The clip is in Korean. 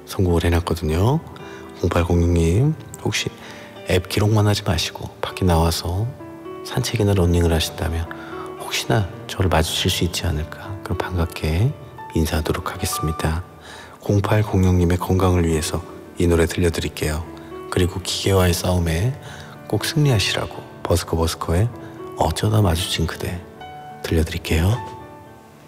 선곡을 해놨거든요. 0806님 혹시 앱 기록만 하지 마시고 밖에 나와서 산책이나 러닝을 하신다면 혹시나 저를 마주칠 수 있지 않을까, 그럼 반갑게 인사하도록 하겠습니다. 0806님의 건강을 위해서 이 노래 들려드릴게요. 그리고 기계와의 싸움에 꼭 승리하시라고 버스커의 어쩌다 마주친 그대 들려드릴게요.